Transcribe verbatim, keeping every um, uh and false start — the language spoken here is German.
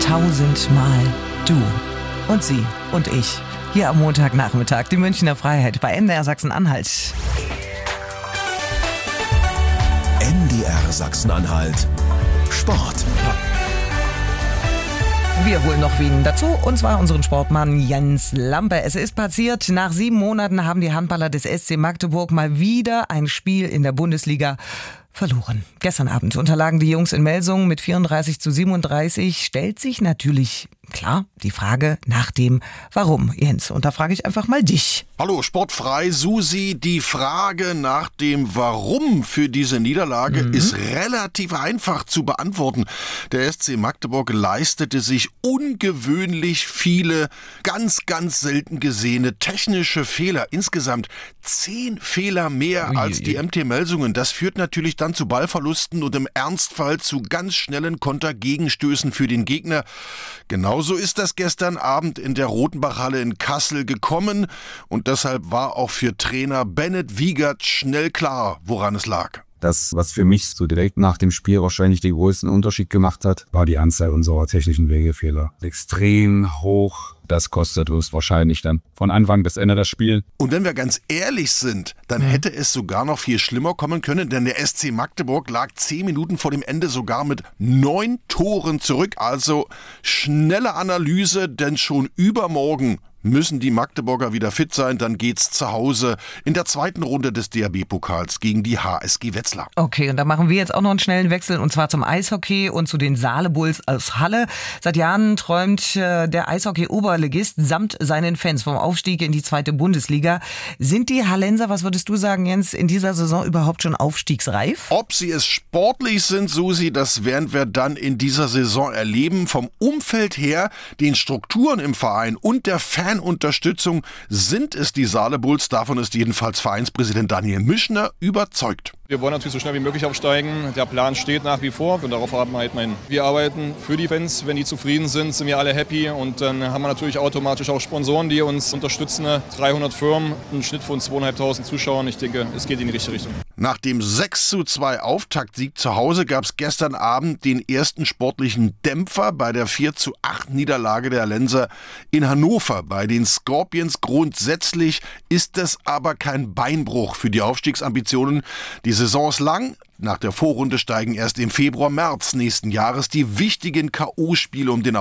Tausendmal du und sie und ich. Hier am Montagnachmittag, die Münchner Freiheit bei M D R Sachsen-Anhalt. M D R Sachsen-Anhalt Sport. Wir holen noch wen dazu, und zwar unseren Sportmann Jens Lampe. Es ist passiert, nach sieben Monaten haben die Handballer des S C Magdeburg mal wieder ein Spiel in der Bundesliga verloren. Gestern Abend unterlagen die Jungs in Melsungen mit vierunddreißig zu siebenunddreißig. Stellt sich natürlich, klar, die Frage nach dem Warum. Jens, und da frage ich einfach mal dich. Hallo, sportfrei Susi. Die Frage nach dem Warum für diese Niederlage mhm. ist relativ einfach zu beantworten. Der S C Magdeburg leistete sich ungewöhnlich viele, ganz, ganz selten gesehene technische Fehler. Insgesamt zehn Fehler mehr Ui, als die M T Melsungen. Das führt natürlich dann zu Ballverlusten und im Ernstfall zu ganz schnellen Kontergegenstößen für den Gegner. Genauso ist das gestern Abend in der Rotenbachhalle in Kassel gekommen und deshalb war auch für Trainer Bennett Wiegert schnell klar, woran es lag. Das, was für mich so direkt nach dem Spiel wahrscheinlich den größten Unterschied gemacht hat, war die Anzahl unserer technischen Wegefehler. Extrem hoch. Das kostet uns wahrscheinlich dann von Anfang bis Ende das Spiel. Und wenn wir ganz ehrlich sind, dann mhm. hätte es sogar noch viel schlimmer kommen können, denn der S C Magdeburg lag zehn Minuten vor dem Ende sogar mit neun Toren zurück. Also schnelle Analyse, denn schon übermorgen müssen die Magdeburger wieder fit sein. Dann geht's zu Hause in der zweiten Runde des D H B-Pokals gegen die H S G Wetzlar. Okay, und da machen wir jetzt auch noch einen schnellen Wechsel, und zwar zum Eishockey und zu den Saale-Bulls aus Halle. Seit Jahren träumt äh, der Eishockey-Oberligist samt seinen Fans vom Aufstieg in die zweite Bundesliga. Sind die Hallenser, was würdest du sagen, Jens, in dieser Saison überhaupt schon aufstiegsreif? Ob sie es sportlich sind, Susi, das werden wir dann in dieser Saison erleben. Vom Umfeld her, den Strukturen im Verein und der Fan Unterstützung sind es die Saale-Bulls. Davon ist jedenfalls Vereinspräsident Daniel Mischner überzeugt. Wir wollen natürlich so schnell wie möglich aufsteigen. Der Plan steht nach wie vor und darauf haben wir halt mein. Wir arbeiten für die Fans. Wenn die zufrieden sind, sind wir alle happy, und dann haben wir natürlich automatisch auch Sponsoren, die uns unterstützen. dreihundert Firmen, einen Schnitt von zweitausendfünfhundert Zuschauern. Ich denke, es geht in die richtige Richtung. Nach dem sechs zu zwei Auftaktsieg zu Hause gab es gestern Abend den ersten sportlichen Dämpfer bei der vier zu acht Niederlage der Hallenser in Hannover. Bei den Scorpions grundsätzlich ist es aber kein Beinbruch für die Aufstiegsambitionen. Die Saison ist lang. Nach der Vorrunde steigen erst im Februar, März nächsten Jahres die wichtigen K O-Spiele um den